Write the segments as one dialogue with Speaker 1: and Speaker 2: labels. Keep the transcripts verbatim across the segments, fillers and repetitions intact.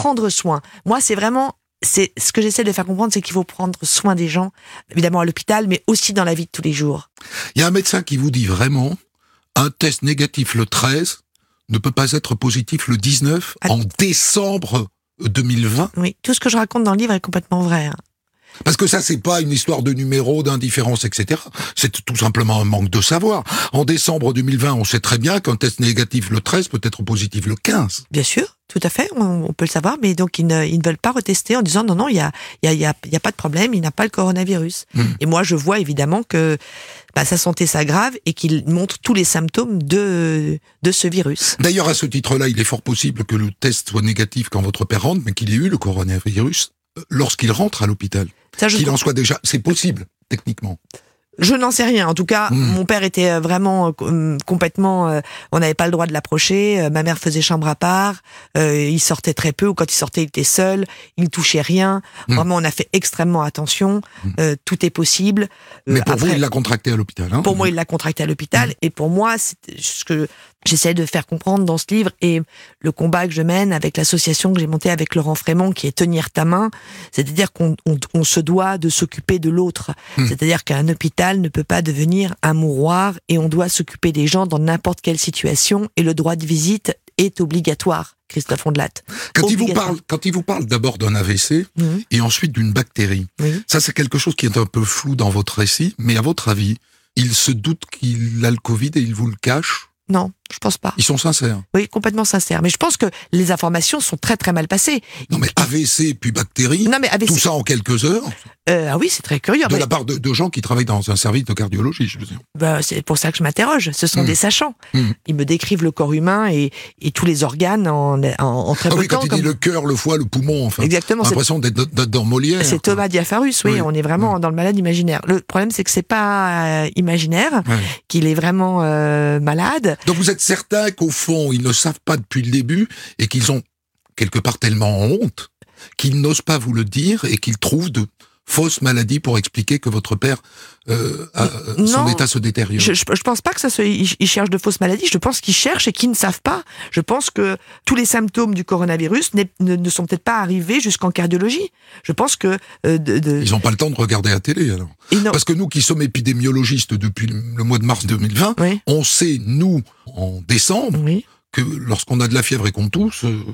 Speaker 1: prendre soin. Moi, c'est vraiment... C'est, ce que j'essaie de faire comprendre, c'est qu'il faut prendre soin des gens, évidemment à l'hôpital, mais aussi dans la vie de tous les jours.
Speaker 2: Il y a un médecin qui vous dit vraiment, un test négatif le treize ne peut pas être positif le dix-neuf
Speaker 1: Ah.
Speaker 2: en décembre deux mille vingt.
Speaker 1: Oui, tout ce que je raconte dans le livre est complètement vrai. Hein.
Speaker 2: Parce que ça, c'est pas une histoire de numéros, d'indifférence, et cetera. C'est tout simplement un manque de savoir. En décembre deux mille vingt, on sait très bien qu'un test négatif le treize peut être positif le quinze.
Speaker 1: Bien sûr, tout à fait, on, on peut le savoir, mais donc ils ne, ils ne veulent pas retester en disant non, non, il y a, il y a, il y a, il y a pas de problème, il n'a pas le coronavirus. Mmh. Et moi, je vois évidemment que bah, sa santé s'aggrave et qu'il montre tous les symptômes de, de ce virus.
Speaker 2: D'ailleurs, à ce titre-là, il est fort possible que le test soit négatif quand votre père rentre, mais qu'il ait eu le coronavirus lorsqu'il rentre à l'hôpital. Ça, je... Qu'il en soit déjà... C'est possible, techniquement.
Speaker 1: Je n'en sais rien. En tout cas, mmh. mon père était vraiment euh, complètement... Euh, on n'avait pas le droit de l'approcher. Euh, ma mère faisait chambre à part. Euh, il sortait très peu. Ou quand il sortait, il était seul. Il ne touchait rien. Mmh. Vraiment, on a fait extrêmement attention. Mmh. Euh, tout est possible.
Speaker 2: Mais pour Après, vous, il l'a contracté à l'hôpital. Hein
Speaker 1: pour moi, il l'a contracté à l'hôpital. Mmh. Et pour moi, c'est ce que j'essaie de faire comprendre dans ce livre et le combat que je mène avec l'association que j'ai montée avec Laurent Frémont, qui est Tenir ta main. C'est-à-dire qu'on on, on se doit de s'occuper de l'autre. Mmh. C'est-à-dire qu'un hôpital ne peut pas devenir un mouroir et on doit s'occuper des gens dans n'importe quelle situation et le droit de visite est obligatoire, Christophe Ondelat.
Speaker 2: Quand il vous parle, quand il vous parle d'abord d'un A V C mmh. et ensuite d'une bactérie, mmh. ça c'est quelque chose qui est un peu flou dans votre récit, mais à votre avis, il se doute qu'il a le Covid et il vous le cache ?
Speaker 1: Non, je pense pas.
Speaker 2: Ils sont sincères.
Speaker 1: Oui, complètement sincères. Mais je pense que les informations sont très très mal passées.
Speaker 2: Non mais A V C puis bactéries, non, mais A V C... tout ça en quelques heures.
Speaker 1: Euh, ah oui, c'est très curieux.
Speaker 2: De
Speaker 1: mais...
Speaker 2: la part de, de gens qui travaillent dans un service de cardiologie, je veux dire.
Speaker 1: Ben, c'est pour ça que je m'interroge. Ce sont mmh. des sachants. Mmh. Ils me décrivent le corps humain et, et tous les organes en, en, en très
Speaker 2: ah
Speaker 1: peu
Speaker 2: oui,
Speaker 1: de temps.
Speaker 2: Quand il comme... dit le cœur, le foie, le poumon, enfin.
Speaker 1: Exactement.
Speaker 2: J'ai l'impression d'être, d'être dans Molière.
Speaker 1: C'est Thomas Diafarus, oui, oui. On est vraiment mmh. dans le malade imaginaire. Le problème, c'est que c'est pas euh, imaginaire, ouais. qu'il est vraiment euh, malade.
Speaker 2: Donc vous êtes certain qu'au fond, ils ne savent pas depuis le début et qu'ils ont quelque part tellement honte qu'ils n'osent pas vous le dire et qu'ils trouvent de fausses maladies pour expliquer que votre père, euh, a, non, son état se détériore.
Speaker 1: Je, je, je pense pas que ça se, ils, ils cherchent de fausses maladies. Je pense qu'ils cherchent et qu'ils ne savent pas. Je pense que tous les symptômes du coronavirus ne, ne sont peut-être pas arrivés jusqu'en cardiologie. Je pense que euh, de, de...
Speaker 2: ils n'ont pas le temps de regarder la télé alors. Parce que nous qui sommes épidémiologistes depuis le mois de mars deux mille vingt, oui. on sait nous en décembre oui. que lorsqu'on a de la fièvre et qu'on tousse. Euh...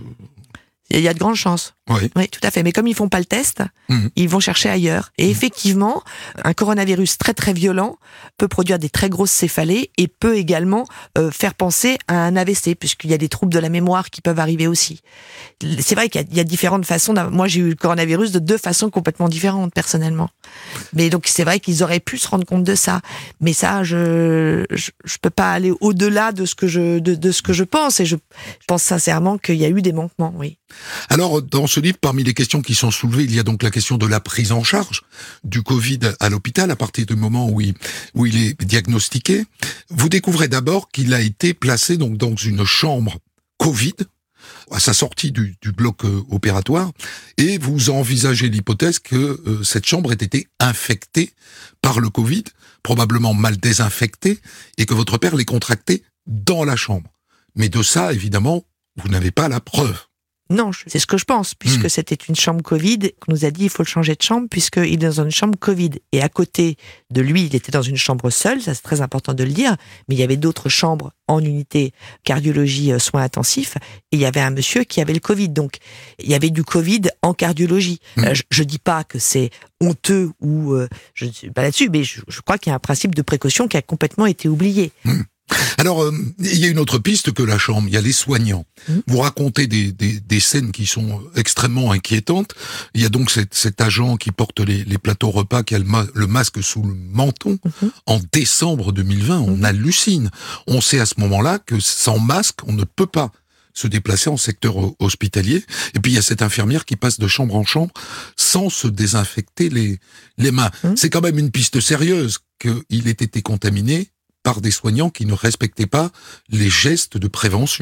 Speaker 1: Il y a de grandes chances.
Speaker 2: Oui.
Speaker 1: Oui, tout à fait. Mais comme ils font pas le test, mmh. ils vont chercher ailleurs. Et mmh. effectivement, un coronavirus très très violent peut produire des très grosses céphalées et peut également euh, faire penser à un A V C, puisqu'il y a des troubles de la mémoire qui peuvent arriver aussi. C'est vrai qu'il y a, il y a différentes façons. Moi, j'ai eu le coronavirus de deux façons complètement différentes, personnellement. Mais donc, c'est vrai qu'ils auraient pu se rendre compte de ça. Mais ça, je je, je peux pas aller au-delà de ce que je de, de ce que je pense. Et je pense sincèrement qu'il y a eu des manquements, oui.
Speaker 2: Alors, dans ce livre, parmi les questions qui sont soulevées, il y a donc la question de la prise en charge du Covid à l'hôpital à partir du moment où il, où il est diagnostiqué. Vous découvrez d'abord qu'il a été placé donc dans une chambre Covid à sa sortie du, du bloc euh, opératoire et vous envisagez l'hypothèse que euh, cette chambre ait été infectée par le Covid, probablement mal désinfectée, et que votre père l'ait contracté dans la chambre. Mais de ça, évidemment, vous n'avez pas la preuve.
Speaker 1: Non, c'est ce que je pense, puisque mmh. c'était une chambre Covid, qu'on nous a dit il faut le changer de chambre, puisqu'il est dans une chambre Covid. Et à côté de lui, il était dans une chambre seule, ça c'est très important de le dire, mais il y avait d'autres chambres en unité cardiologie soins intensifs, et il y avait un monsieur qui avait le Covid. Donc, il y avait du Covid en cardiologie. Mmh. Euh, je, je dis pas que c'est honteux ou euh, je ne suis pas là-dessus, mais je, je crois qu'il y a un principe de précaution qui a complètement été oublié.
Speaker 2: Mmh. Alors, euh, il y a une autre piste que la chambre, il y a les soignants. Mmh. Vous racontez des, des, des scènes qui sont extrêmement inquiétantes. Il y a donc cet, cet agent qui porte les, les plateaux repas, qui a le, ma- le masque sous le menton. Mmh. En décembre deux mille vingt, on mmh. hallucine. On sait à ce moment-là que sans masque, on ne peut pas se déplacer en secteur hospitalier. Et puis il y a cette infirmière qui passe de chambre en chambre sans se désinfecter les, les mains. Mmh. C'est quand même une piste sérieuse qu'il ait été contaminé par des soignants qui ne respectaient pas les gestes de prévention.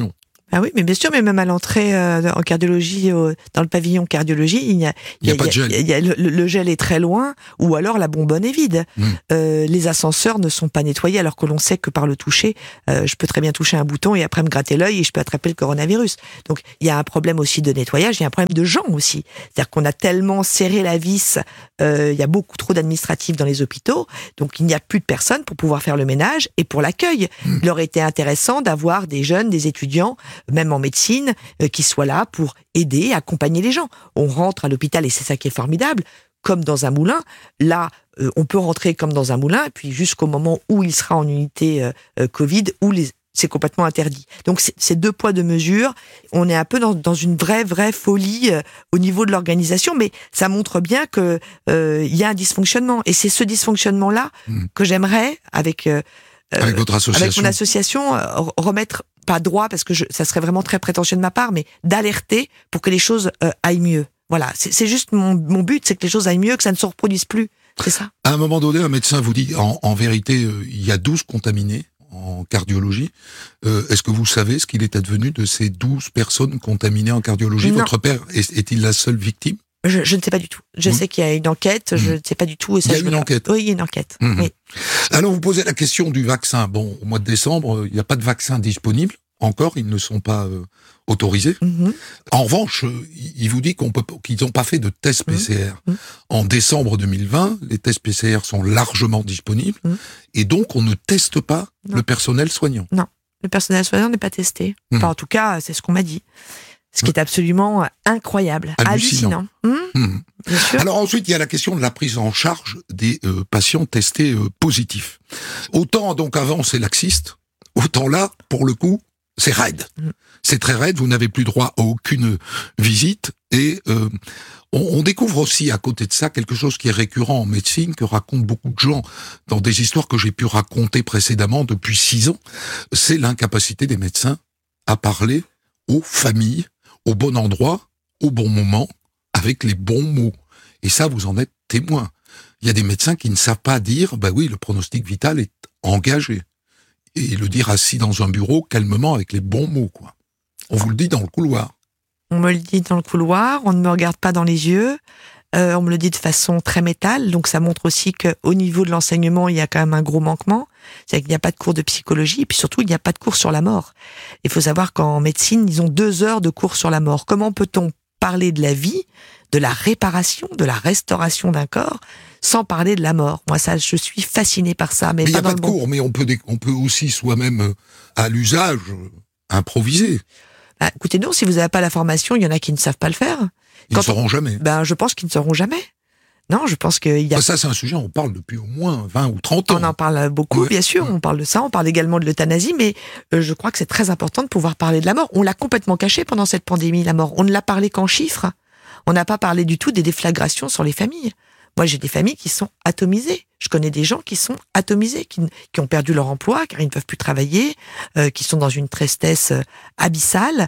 Speaker 1: Ah oui, mais bien sûr, mais même à l'entrée euh, en cardiologie, euh, dans le pavillon cardiologie, il y a,
Speaker 2: il y a, il y a pas de gel.
Speaker 1: Il y a, le, le gel est très loin, ou alors la bonbonne est vide.
Speaker 2: Mmh.
Speaker 1: Euh, les ascenseurs ne sont pas nettoyés, alors que l'on sait que par le toucher, euh, je peux très bien toucher un bouton et après me gratter l'œil et je peux attraper le coronavirus. Donc il y a un problème aussi de nettoyage, il y a un problème de gens aussi. C'est-à-dire qu'on a tellement serré la vis, euh, il y a beaucoup trop d'administratifs dans les hôpitaux, donc il n'y a plus de personnes pour pouvoir faire le ménage et pour l'accueil. Mmh. Il aurait été intéressant d'avoir des jeunes, des étudiants, même en médecine, euh, qui soient là pour aider, accompagner les gens. On rentre à l'hôpital et c'est ça qui est formidable, comme dans un moulin. Là, euh, on peut rentrer comme dans un moulin, et puis jusqu'au moment où il sera en unité euh, euh, Covid, où les, c'est complètement interdit. Donc c'est, c'est deux poids, deux mesures. On est un peu dans, dans une vraie, vraie folie euh, au niveau de l'organisation, mais ça montre bien que euh, y a un dysfonctionnement. Et c'est ce dysfonctionnement-là mmh. que j'aimerais, avec... Euh,
Speaker 2: avec votre association.
Speaker 1: Avec mon association, euh, remettre, pas droit, parce que je, ça serait vraiment très prétentieux de ma part, mais d'alerter pour que les choses euh, aillent mieux. Voilà, c'est, c'est juste mon, mon but, c'est que les choses aillent mieux, que ça ne se reproduise plus. C'est ça.
Speaker 2: À un moment donné, un médecin vous dit, en, en vérité, euh, il y a douze contaminés en cardiologie. Euh, est-ce que vous savez ce qu'il est advenu de ces douze personnes contaminées en cardiologie ?
Speaker 1: Non.
Speaker 2: Votre père est, est-il la seule victime ?
Speaker 1: Je, je ne sais pas du tout. Je mmh. sais qu'il y a une enquête, mmh. je ne sais pas du tout. Et ça,
Speaker 2: il y a
Speaker 1: je
Speaker 2: une enquête.
Speaker 1: Oui, il y a une enquête.
Speaker 2: Mmh.
Speaker 1: Oui.
Speaker 2: Alors, vous posez la question du vaccin. Bon, au mois de décembre, il n'y a pas de vaccin disponible. Encore, ils ne sont pas euh, autorisés. Mmh. En revanche, il vous dit qu'on peut, qu'ils n'ont pas fait de tests P C R. Mmh. En décembre deux mille vingt, les tests P C R sont largement disponibles. Mmh. Et donc, on ne teste pas non. le personnel soignant.
Speaker 1: Non, le personnel soignant n'est pas testé. Mmh. Enfin, en tout cas, c'est ce qu'on m'a dit. Ce qui est absolument incroyable, hallucinant. hallucinant. Mmh, mmh. Bien sûr.
Speaker 2: Alors ensuite, il y a la question de la prise en charge des euh, patients testés euh, positifs. Autant donc avant c'est laxiste, autant là, pour le coup, c'est raide. Mmh. C'est très raide, vous n'avez plus droit à aucune visite. Et euh, on, on découvre aussi à côté de ça quelque chose qui est récurrent en médecine, que racontent beaucoup de gens dans des histoires que j'ai pu raconter précédemment depuis six ans. C'est l'incapacité des médecins à parler aux familles, au bon endroit, au bon moment, avec les bons mots. Et ça, vous en êtes témoin. Il y a des médecins qui ne savent pas dire, bah oui, le pronostic vital est engagé. Et le dire assis dans un bureau, calmement, avec les bons mots, quoi. On vous le dit dans le couloir.
Speaker 1: On me le dit dans le couloir, on ne me regarde pas dans les yeux, euh, on me le dit de façon très métal, donc ça montre aussi qu'au niveau de l'enseignement, il y a quand même un gros manquement. C'est-à-dire qu'il n'y a pas de cours de psychologie, et puis surtout, il n'y a pas de cours sur la mort. Il faut savoir qu'en médecine, ils ont deux heures de cours sur la mort. Comment peut-on parler de la vie, de la réparation, de la restauration d'un corps, sans parler de la mort? Moi, ça, je suis fascinée par ça. Mais
Speaker 2: il n'y a pas de
Speaker 1: bon...
Speaker 2: cours, mais on peut, on peut aussi soi-même, à l'usage, improviser.
Speaker 1: Bah, écoutez, non, si vous n'avez pas la formation, il y en a qui ne savent pas le faire.
Speaker 2: Ils Quand ne sauront on... jamais.
Speaker 1: Ben, je pense qu'ils ne sauront jamais. Non, je pense qu'il y a...
Speaker 2: Ça, c'est un sujet, on parle depuis au moins vingt ou trente ans.
Speaker 1: On en parle beaucoup, ouais. bien sûr, ouais. on parle de ça, on parle également de l'euthanasie, mais euh, je crois que c'est très important de pouvoir parler de la mort. On l'a complètement caché pendant cette pandémie, la mort. On ne l'a parlé qu'en chiffres. On n'a pas parlé du tout des déflagrations sur les familles. Moi, j'ai des familles qui sont atomisées. Je connais des gens qui sont atomisés, qui, qui ont perdu leur emploi, car ils ne peuvent plus travailler, euh, qui sont dans une tristesse euh, abyssale.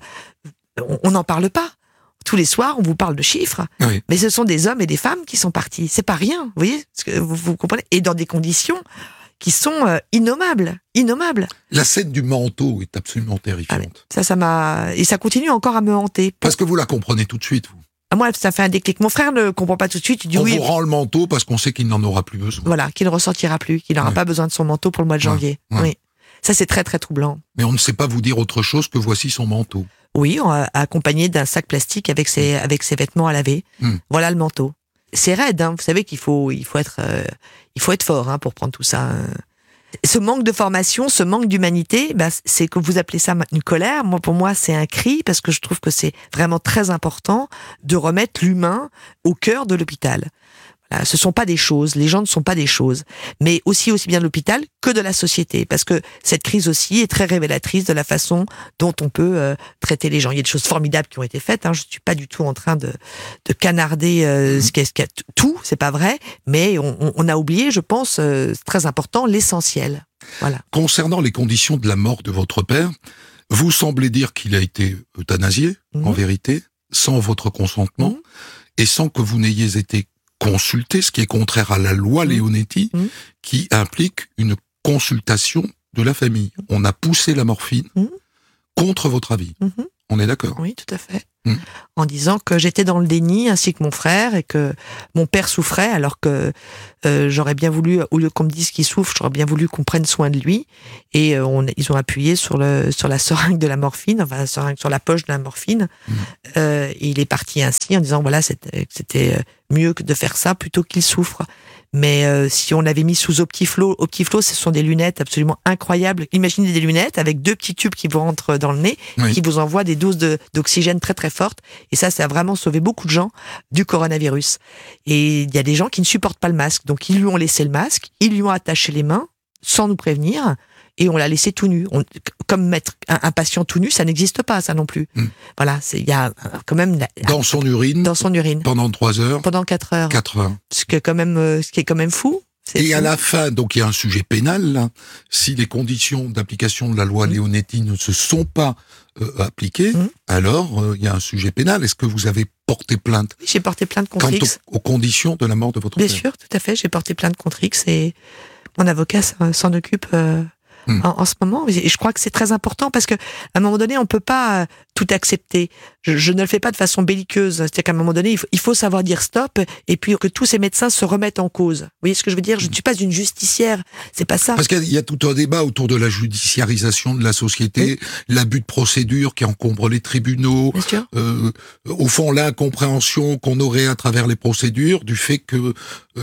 Speaker 1: On n'en parle pas. Tous les soirs, on vous parle de chiffres, oui. mais ce sont des hommes et des femmes qui sont partis. C'est pas rien, vous voyez, vous, vous comprenez ? Et dans des conditions qui sont euh, innommables, innommables.
Speaker 2: La scène du manteau est absolument terrifiante.
Speaker 1: Ah, ça, ça m'a et ça continue encore à me hanter.
Speaker 2: Parce que vous la comprenez tout de suite, vous.
Speaker 1: Moi, ça fait un déclic. Mon frère ne comprend pas tout de suite. Il dit
Speaker 2: on
Speaker 1: oui.
Speaker 2: vous rend le manteau parce qu'on sait qu'il n'en aura plus besoin.
Speaker 1: Voilà, qu'il ne ressortira plus, qu'il n'aura ouais. pas besoin de son manteau pour le mois de janvier. Ouais. Ouais. Oui, ça c'est très très troublant.
Speaker 2: Mais on ne sait pas vous dire autre chose que voici son manteau.
Speaker 1: Oui, on a accompagné d'un sac plastique avec ses avec ses vêtements à laver. Mm. Voilà le manteau. C'est raide, hein. Vous savez qu'il faut il faut être euh, il faut être fort hein, pour prendre tout ça. Ce manque de formation, ce manque d'humanité, bah, c'est que vous appelez ça une colère. Moi, pour moi, c'est un cri parce que je trouve que c'est vraiment très important de remettre l'humain au cœur de l'hôpital. Voilà, ce sont pas des choses, les gens ne sont pas des choses, mais aussi aussi bien de l'hôpital que de la société, parce que cette crise aussi est très révélatrice de la façon dont on peut euh, traiter les gens. Il y a des choses formidables qui ont été faites. Hein, je suis pas du tout en train de, de canarder euh, mmh. ce qu'est, ce qu'est tout, c'est pas vrai, mais on, on a oublié, je pense, euh, c'est très important, l'essentiel. Voilà.
Speaker 2: Concernant les conditions de la mort de votre père, vous semblez dire qu'il a été euthanasié, mmh. en vérité, sans votre consentement, mmh. et sans que vous n'ayez été consulter, ce qui est contraire à la loi mmh. Leonetti, mmh. qui implique une consultation de la famille. On a poussé la morphine, mmh. contre votre avis. Mm-hmm. On est d'accord?
Speaker 1: Oui, tout à fait. Mmh. En disant que j'étais dans le déni, ainsi que mon frère, et que mon père souffrait, alors que euh, j'aurais bien voulu, au lieu qu'on me dise qu'il souffre, j'aurais bien voulu qu'on prenne soin de lui. Et euh, on, ils ont appuyé sur, le, sur la seringue de la morphine, enfin la seringue, sur la poche de la morphine. Mmh. Euh, et il est parti ainsi, en disant, voilà, c'était, c'était mieux que de faire ça, plutôt qu'il souffre. Mais euh, si on l'avait mis sous Optiflo, Optiflo, ce sont des lunettes absolument incroyables. Imaginez des lunettes avec deux petits tubes qui vous rentrent dans le nez, oui. qui vous envoient des doses de, d'oxygène très très fortes. Et ça, ça a vraiment sauvé beaucoup de gens du coronavirus. Et il y a des gens qui ne supportent pas le masque. Donc ils lui ont laissé le masque, ils lui ont attaché les mains, sans nous prévenir, et on l'a laissé tout nu. On, comme mettre un, un patient tout nu, ça n'existe pas, ça non plus. Mmh. Voilà, il y a quand même...
Speaker 2: Dans son urine
Speaker 1: Dans son urine.
Speaker 2: Pendant trois heures
Speaker 1: Pendant quatre heures.
Speaker 2: Quatre heures.
Speaker 1: Ce qui est quand même, ce qui est quand même fou.
Speaker 2: C'est et
Speaker 1: fou.
Speaker 2: À la fin, donc il y a un sujet pénal, là. Si les conditions d'application de la loi mmh. Leonetti ne se sont pas euh, appliquées, mmh. alors euh, il y a un sujet pénal. Est-ce que vous avez porté plainte?
Speaker 1: Oui, j'ai porté plainte contre X.
Speaker 2: Quant aux, aux conditions de la mort de votre
Speaker 1: Bien
Speaker 2: père?
Speaker 1: sûr, tout à fait. J'ai porté plainte contre X et mon avocat s'en occupe euh, mmh. en, en ce moment. Et je crois que c'est très important parce que à un moment donné, on peut pas tout accepter. Je, je ne le fais pas de façon belliqueuse. C'est-à-dire qu'à un moment donné, il faut, il faut savoir dire stop et puis que tous ces médecins se remettent en cause. Vous voyez ce que je veux dire? Je ne suis pas une justicière. C'est pas ça.
Speaker 2: Parce qu'il y a tout un débat autour de la judiciarisation de la société, oui. l'abus de procédure qui encombre les tribunaux.
Speaker 1: Bien sûr.
Speaker 2: Euh, au fond, l'incompréhension qu'on aurait à travers les procédures du fait que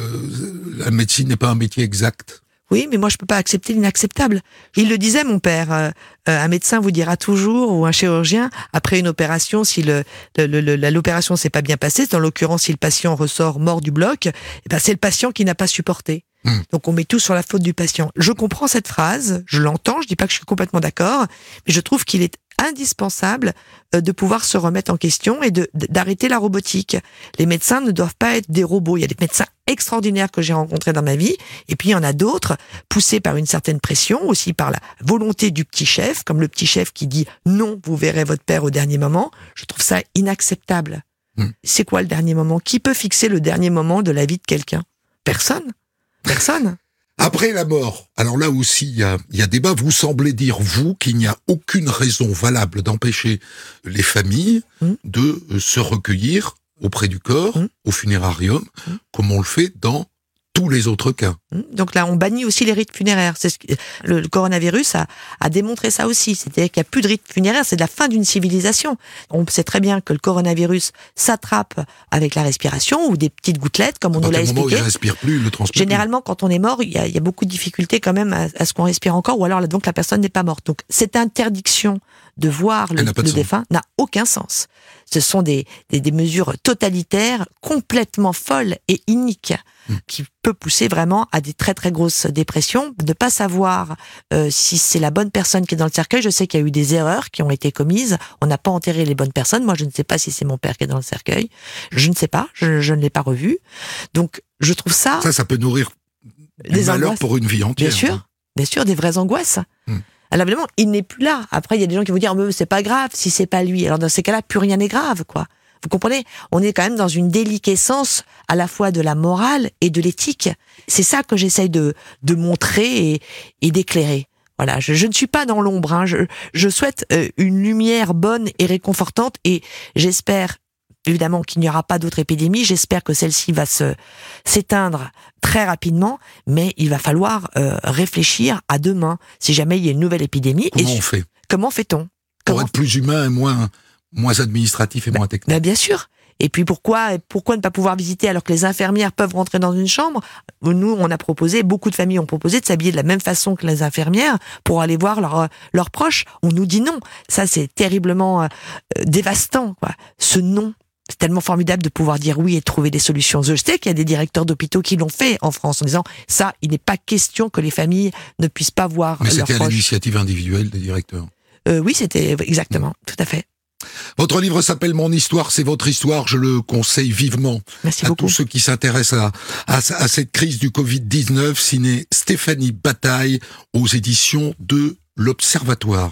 Speaker 2: euh, la médecine n'est pas un métier exact.
Speaker 1: Oui, mais moi je peux pas accepter l'inacceptable. Il le disait mon père, euh, un médecin vous dira toujours, ou un chirurgien, après une opération, si le, le, le, l'opération s'est pas bien passée, dans l'occurrence si le patient ressort mort du bloc, eh ben c'est le patient qui n'a pas supporté. Mmh. Donc on met tout sur la faute du patient. Je comprends cette phrase, je l'entends, je dis pas que je suis complètement d'accord, mais je trouve qu'il est indispensable de pouvoir se remettre en question et de, d'arrêter la robotique. Les médecins ne doivent pas être des robots. Il y a des médecins extraordinaires que j'ai rencontrés dans ma vie, et puis il y en a d'autres poussés par une certaine pression, aussi par la volonté du petit chef, comme le petit chef qui dit non, vous verrez votre père au dernier moment. Je trouve ça inacceptable. Mmh. C'est quoi le dernier moment? Qui peut fixer le dernier moment de la vie de quelqu'un? Personne. Personne.
Speaker 2: Après la mort, alors là aussi il y a, y a débat, vous semblez dire, vous, qu'il n'y a aucune raison valable d'empêcher les familles mmh. de se recueillir auprès du corps, mmh. au funérarium, mmh. comme on le fait dans tous les autres cas.
Speaker 1: Donc là, on bannit aussi les rites funéraires. C'est ce que, le, le coronavirus a, a démontré ça aussi. C'est-à-dire qu'il n'y a plus de rites funéraires, c'est de la fin d'une civilisation. On sait très bien que le coronavirus s'attrape avec la respiration ou des petites gouttelettes, comme on nous l'a expliqué.
Speaker 2: Au moment où il ne respire plus, il le transporte.
Speaker 1: Généralement, quand on est mort, il y a, il y a beaucoup de difficultés quand même à, à ce qu'on respire encore, ou alors donc la personne n'est pas morte. Donc cette interdiction de voir le, le défunt n'a aucun sens. Ce sont des, des, des mesures totalitaires, complètement folles et iniques, mmh. qui peut pousser vraiment à des très très grosses dépressions. Ne pas savoir euh, si c'est la bonne personne qui est dans le cercueil. Je sais qu'il y a eu des erreurs qui ont été commises. On n'a pas enterré les bonnes personnes. Moi, je ne sais pas si c'est mon père qui est dans le cercueil. Je ne sais pas. Je, je ne l'ai pas revu. Donc, je trouve ça...
Speaker 2: Ça, ça peut nourrir des malheur pour une vie entière.
Speaker 1: Bien sûr, hein. Bien sûr, des vraies angoisses. Mmh. Alors évidemment, il n'est plus là. Après, il y a des gens qui vont dire oh, « c'est pas grave si c'est pas lui ». Alors dans ces cas-là, plus rien n'est grave, quoi. Vous comprenez? On est quand même dans une déliquescence à la fois de la morale et de l'éthique. C'est ça que j'essaye de, de montrer et, et d'éclairer. Voilà, je, je ne suis pas dans l'ombre. Hein. Je, je souhaite euh, une lumière bonne et réconfortante et j'espère évidemment qu'il n'y aura pas d'autre épidémie. J'espère que celle-ci va se s'éteindre très rapidement, mais il va falloir euh, réfléchir à demain si jamais il y a une nouvelle épidémie.
Speaker 2: Comment
Speaker 1: et
Speaker 2: on fait?
Speaker 1: Comment fait-on?
Speaker 2: Pour être plus humain et moins moins administratif et
Speaker 1: bah,
Speaker 2: moins technique.
Speaker 1: Bah bien sûr. Et puis pourquoi pourquoi ne pas pouvoir visiter alors que les infirmières peuvent rentrer dans une chambre? Nous, on a proposé, beaucoup de familles ont proposé de s'habiller de la même façon que les infirmières pour aller voir leurs leurs proches. On nous dit non. Ça, c'est terriblement euh, dévastant, quoi. Ce non. C'est tellement formidable de pouvoir dire oui et de trouver des solutions. Je sais qu'il y a des directeurs d'hôpitaux qui l'ont fait en France en disant ça, il n'est pas question que les familles ne puissent pas voir
Speaker 2: Mais
Speaker 1: leurs proches.
Speaker 2: c'était à l'initiative individuelle des directeurs.
Speaker 1: Euh, oui, c'était exactement, tout à fait.
Speaker 2: Votre livre s'appelle Mon histoire, c'est votre histoire. Je le conseille vivement
Speaker 1: Merci
Speaker 2: à
Speaker 1: beaucoup.
Speaker 2: tous ceux qui s'intéressent à, à, à cette crise du covid dix-neuf, signé Stéphanie Bataille aux éditions de l'Observatoire.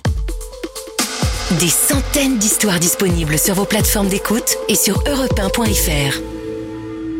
Speaker 3: Des centaines d'histoires disponibles sur vos plateformes d'écoute et sur europe un point f r.